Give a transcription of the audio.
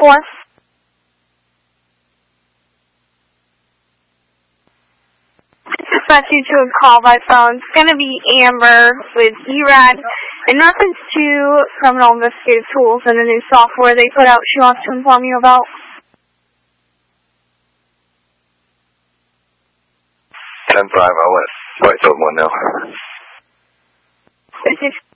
for? Dispatch you to a call by phone. It's going to be Amber with ERAD in reference to criminal investigative tools and the new software they put out she wants to inform you about. 10-5, I'll let White Toad 1 know.